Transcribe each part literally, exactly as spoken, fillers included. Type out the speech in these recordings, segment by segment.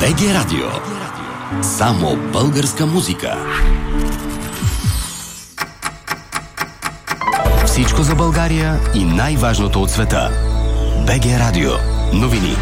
БГ Радио. Само българска музика. Всичко за България и най-важното от света. БГ Радио. Новини.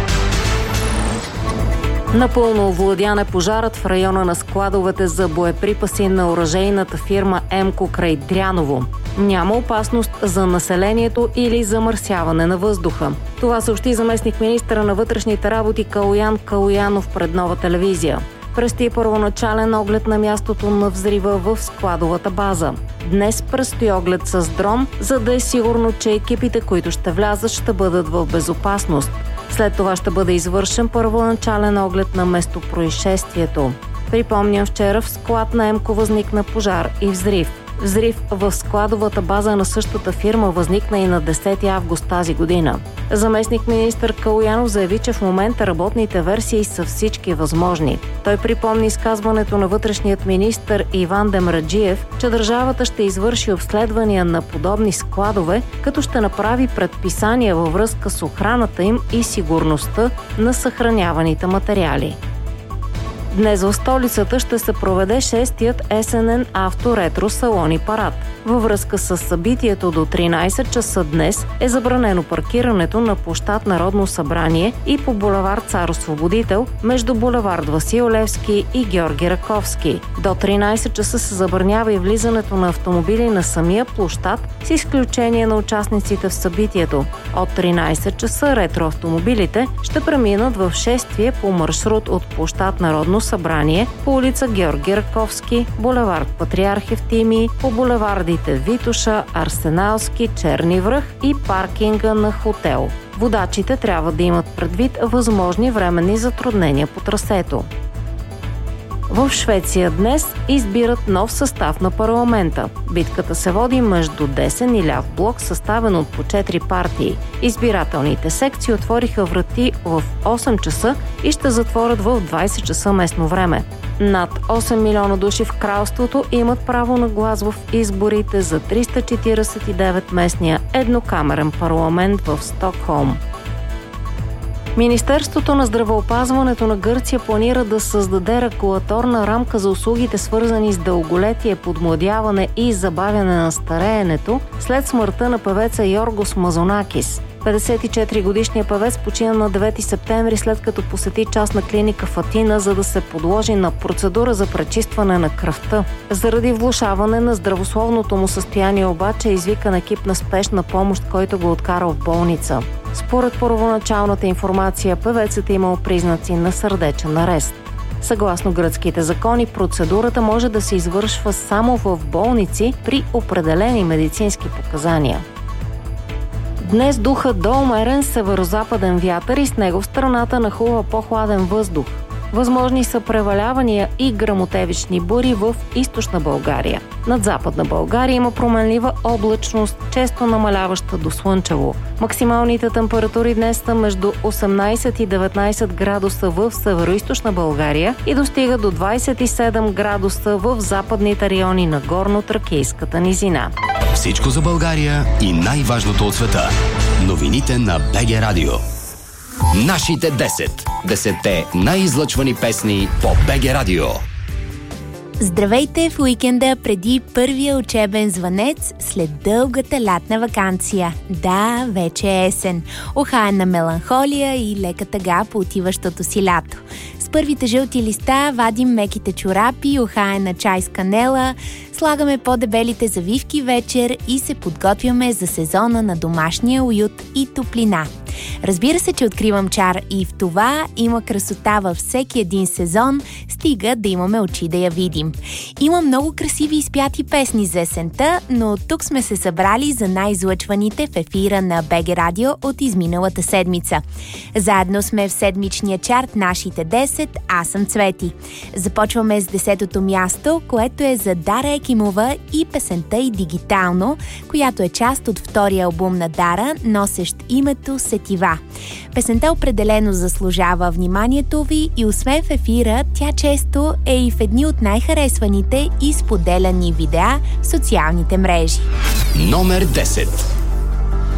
Напълно овладян е пожарът в района на складовете за боеприпаси на оръжейната фирма Емко край Дряново. Няма опасност за населението или замърсяване на въздуха. Това съобщи заместник министъра на вътрешните работи Калоян Калоянов пред Нова телевизия. Предстои първоначален оглед на мястото на взрива в складовата база. Днес предстои оглед с дрон, за да е сигурно, че екипите, които ще влязат, ще бъдат в безопасност. След това ще бъде извършен първоначален оглед на местопроизшествието. Припомням, вчера в склад на Емко възникна пожар и взрив. Взрив в складовата база на същата фирма възникна и на десети август тази година. Заместник министър Калоянов заяви, че в момента работните версии са всички възможни. Той припомни изказването на вътрешният министър Иван Демраджиев, че държавата ще извърши обследвания на подобни складове, като ще направи предписания във връзка с охраната им и сигурността на съхраняваните материали. Днес в столицата ще се проведе шестият есенен авторетро салон и парад. Във връзка с събитието до тринайсет часа днес е забранено паркирането на площад Народно събрание и по булевард Цар Освободител между булевард Васил Левски и Георги Раковски. До тринайсет часа се забранява и влизането на автомобили на самия площад, с изключение на участниците в събитието. От тринайсет часа ретроавтомобилите ще преминат в шествие по маршрут от площад Народно събрание по улица Георги Раковски, булевард Патриарх Евтимий, по булеварди Витоша, Арсеналски, Черни връх и паркинга на хотел. Водачите трябва да имат предвид възможни временни затруднения по трасето. В Швеция днес избират нов състав на парламента. Битката се води между десен и ляв блок, съставен от по четири партии. Избирателните секции отвориха врати в осем часа и ще затворят в двайсет часа местно време. Над осем милиона души в кралството имат право на глас в изборите за триста четирийсет и девет местния еднокамерен парламент в Стокхолм. Министерството на здравеопазването на Гърция планира да създаде регулаторна рамка за услугите, свързани с дълголетие, подмладяване и забавяне на стареенето след смъртта на певеца Йоргос Мазонакис. петдесет и четири годишният певец почина на девети септември, след като посети частна клиника в Атина, за да се подложи на процедура за пречистване на кръвта. Заради влошаване на здравословното му състояние обаче е извикан екип на спешна помощ, който го откарал в болница. Според първоначалната информация, певецът е имал признаци на сърдечен арест. Съгласно гръцките закони, процедурата може да се извършва само в болници при определени медицински показания. Днес духа до умерен северозападен вятър и с него в страната нахлува по-хладен въздух. Възможни са превалявания и гръмотевични бури в източна България. Над западна България има променлива облачност, често намаляваща до слънчево. Максималните температури днес са между осемнайсет и деветнайсет градуса в североизточна България и достига до двайсет и седем градуса в западните райони на Горно-Тракийската низина. Всичко за България и най-важното от света. Новините на БГ Радио. Нашите десет. Десетте най-излъчвани песни по БГ Радио. Здравейте в уикенда преди първия учебен звънец след дългата лятна ваканция. Да, вече е есен. Охаяна меланхолия и лека тъга по отиващото си лято. С първите жълти листа вадим меките чорапи, охаяна чай с канела, слагаме по-дебелите завивки вечер и се подготвяме за сезона на домашния уют и топлина. Разбира се, че откривам чар и в това има красота във всеки един сезон, стига да имаме очи да я видим. Има много красиви изпяти песни за есента, но тук сме се събрали за най-излъчваните в ефира на БГ Радио от изминалата седмица. Заедно сме в седмичния чарт Нашите десет, аз съм Цвети. Започваме с десетото място, което е за Дара Екимова и песента й Дигитално, която е част от втория албум на Дара, носещ името Сетива. Песента определено заслужава вниманието ви и освен в ефира, тя често е и в едни от най-харесваните и споделяни видеа в социалните мрежи. Номер десет.